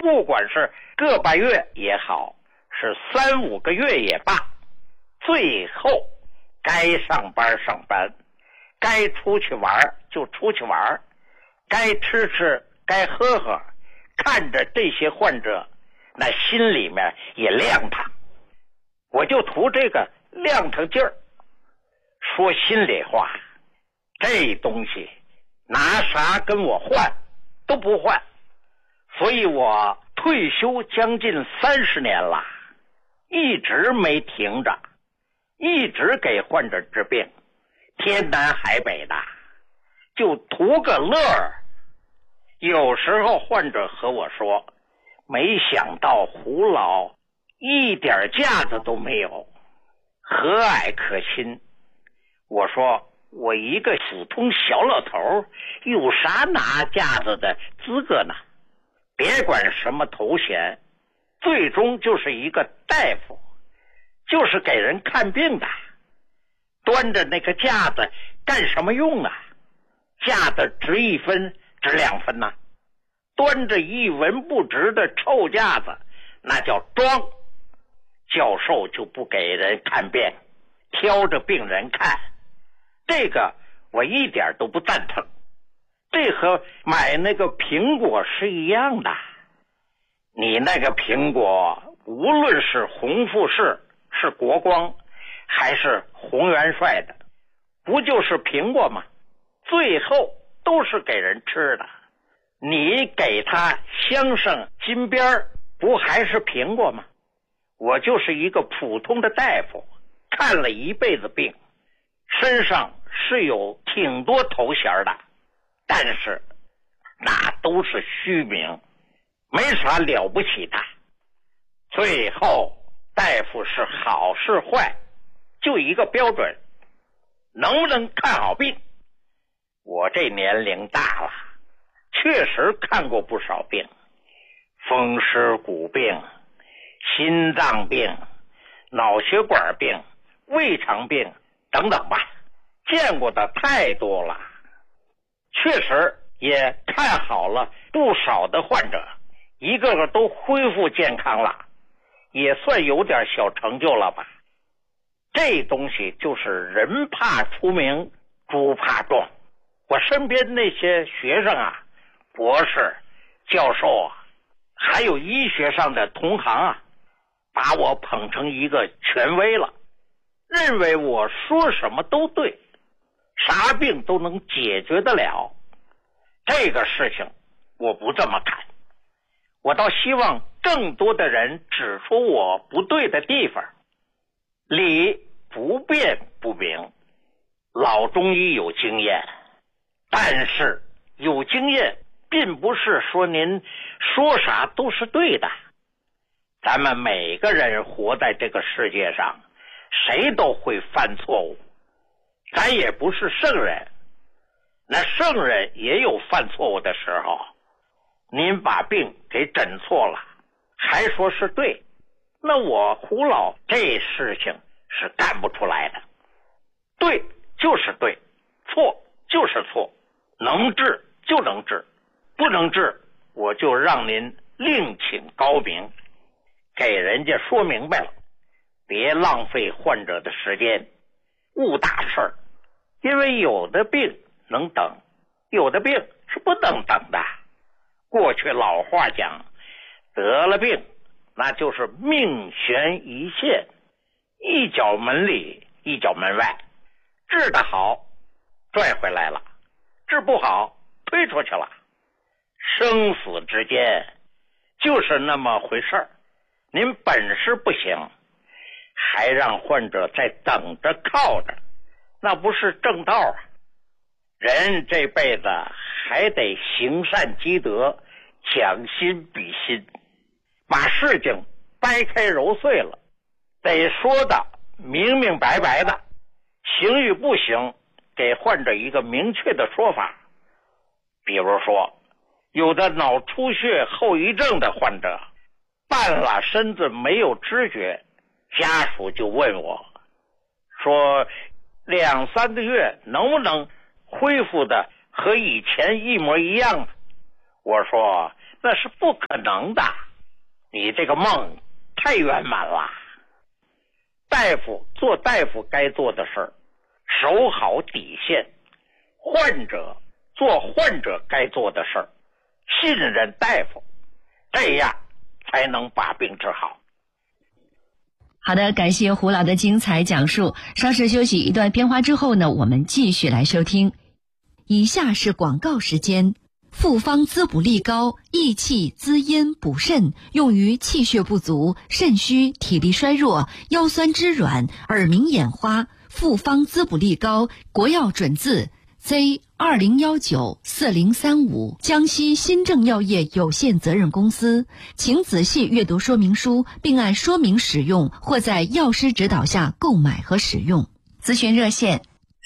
不管是个把月也好，是3、5个月也罢，最后该上班上班，该出去玩就出去玩，该吃吃，该喝喝，看着这些患者，那心里面也亮堂。我就图这个亮堂劲儿。说心里话，这东西拿啥跟我换都不换，所以我退休将近30年了，一直没停着，一直给患者治病，天南海北的，就图个乐儿。有时候患者和我说，没想到胡老一点架子都没有，和蔼可亲。我说我一个普通小老头有啥拿架子的资格呢？别管什么头衔，最终就是一个大夫，就是给人看病的。端着那个架子干什么用啊？架子值1分值2分呐，端着一文不值的臭架子那叫装。教授就不给人看病，挑着病人看，这个我一点都不赞成。这和买那个苹果是一样的，你那个苹果无论是红富士，是国光，还是洪元帅的，不就是苹果吗？最后都是给人吃的，你给他镶上金边，不还是苹果吗？我就是一个普通的大夫，看了一辈子病，身上是有挺多头衔的，但是那都是虚名，没啥了不起的。最后大夫是好是坏就一个标准，能不能看好病。我这年龄大了，确实看过不少病，风湿骨病、心脏病、脑血管病、胃肠病等等吧，见过的太多了。确实也看好了不少的患者，一个个都恢复健康了，也算有点小成就了吧。这东西就是人怕出名，猪怕壮。我身边那些学生啊，博士、教授啊，还有医学上的同行啊，把我捧成一个权威了，认为我说什么都对，啥病都能解决得了。这个事情我不这么看，我倒希望更多的人指出我不对的地方。理不辩不明，老中医有经验，但是有经验并不是说您说啥都是对的。咱们每个人活在这个世界上，谁都会犯错误，咱也不是圣人，那圣人也有犯错误的时候。您把病给诊错了，还说是对，那我胡老这事情是干不出来的。对就是对，错就是错，能治就能治，不能治我就让您另请高明，给人家说明白了，别浪费患者的时间，误大事儿。因为有的病能等，有的病是不能等的。过去老话讲，得了病那就是命悬一线，一脚门里一脚门外，治得好拽回来了，治不好推出去了。生死之间就是那么回事儿，您本事不行，还让患者在等着靠着，那不是正道啊。人这辈子还得行善积德，将心比心，把事情掰开揉碎了，得说的明明白白的，行与不行给患者一个明确的说法。比如说有的脑出血后遗症的患者，半拉身子没有知觉，家属就问我说2、3个月能不能恢复的和以前一模一样？我说那是不可能的。你这个梦太圆满了。大夫做大夫该做的事儿，守好底线；患者做患者该做的事儿，信任大夫，这样才能把病治好。 好的，感谢胡老的精彩讲述。稍事休息一段片花之后呢，我们继续来收听。以下是广告时间。复方滋补力高，益气滋阴补肾，用于气血不足、肾虚、体力衰弱、腰酸肢软、耳鸣眼花。复方滋补力高，国药准字 Z20194035，江西新正药业有限责任公司。请仔细阅读说明书，并按说明使用，或在药师指导下购买和使用。咨询热线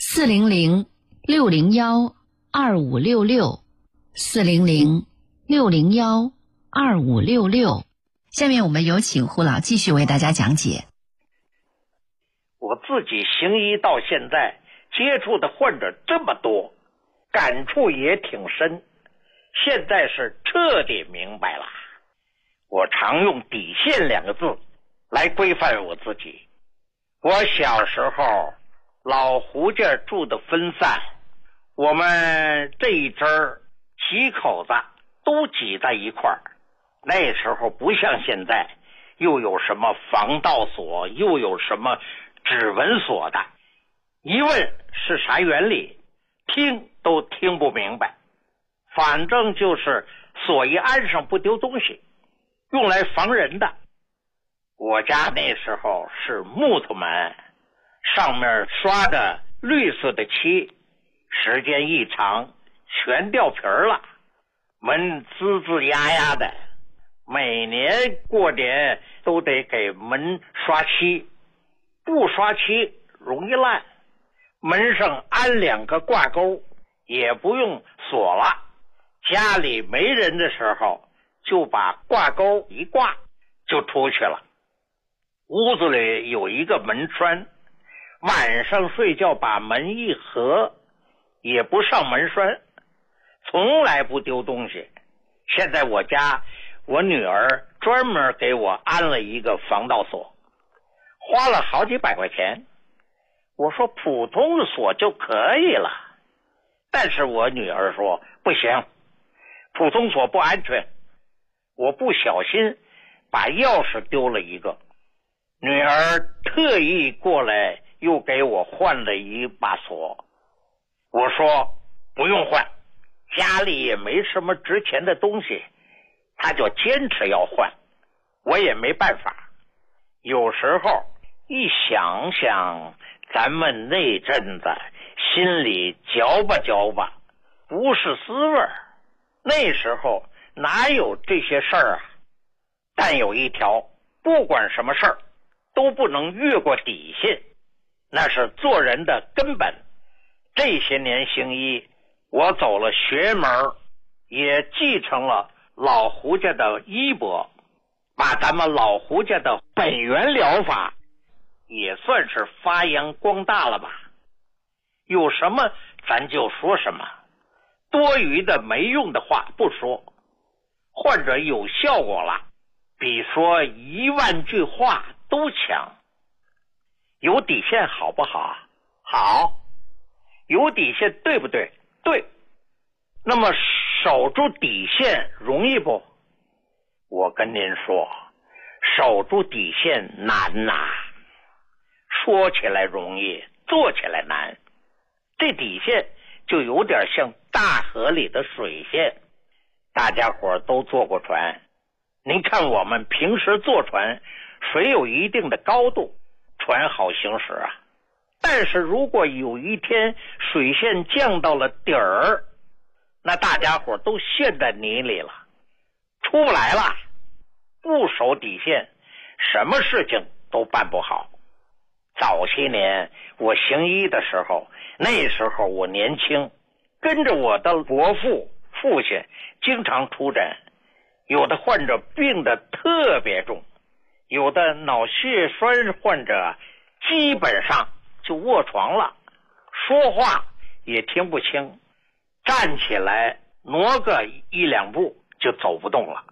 400-601-2566。400-601-2566。下面我们有请胡老继续为大家讲解。 我自己行医到现在，接触的患者这么多，感触也挺深，现在是彻底明白了。我常用底线2个字来规范我自己。我小时候老胡家住的分散，我们这一支儿几口子都挤在一块儿。那时候不像现在，又有什么防盗锁，又有什么指纹锁的，一问是啥原理，听都听不明白。反正就是锁一安上不丢东西，用来防人的。我家那时候是木头门，上面刷着绿色的漆，时间一长全掉皮了，门吱吱呀呀的，每年过年都得给门刷漆，不刷漆容易烂。门上安2个挂钩，也不用锁了，家里没人的时候就把挂钩一挂就出去了。屋子里有一个门栓，晚上睡觉把门一合，也不上门栓，从来不丢东西。现在我家我女儿专门给我安了一个防盗锁，花了好几百块钱。我说普通的锁就可以了，但是我女儿说不行，普通锁不安全。我不小心把钥匙丢了一个，女儿特意过来又给我换了一把锁。我说不用换，家里也没什么值钱的东西，她就坚持要换，我也没办法。有时候一想想咱们那阵子，心里嚼吧嚼吧，不是滋味儿。那时候哪有这些事儿啊？但有一条，不管什么事儿都不能越过底线，那是做人的根本。这些年行医，我走了学门，也继承了老胡家的衣钵，把咱们老胡家的本源疗法也算是发扬光大了吧。有什么咱就说什么，多余的没用的话不说，患者有效果了，比说10000句话都强。有底线好不好？好。有底线对不对？对。那么守住底线容易不？我跟您说，守住底线难呐。说起来容易，做起来难。这底线就有点像大河里的水线，大家伙都坐过船，您看我们平时坐船，水有一定的高度，船好行驶啊。但是如果有一天水线降到了底儿，那大家伙都陷在泥里了，出不来了。不守底线，什么事情都办不好。早些年我行医的时候，那时候我年轻，跟着我的伯父父亲经常出诊，有的患者病得特别重，有的脑血栓患者基本上就卧床了，说话也听不清，站起来挪个1-2步就走不动了。